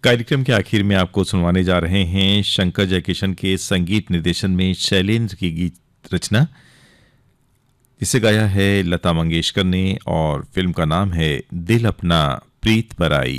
कार्यक्रम के आखिर में आपको सुनवाने जा रहे हैं शंकर जयकिशन के संगीत निर्देशन में शैलेंद्र की गीत रचना, जिसे गाया है लता मंगेशकर ने और फिल्म का नाम है दिल अपना प्रीत पर आई।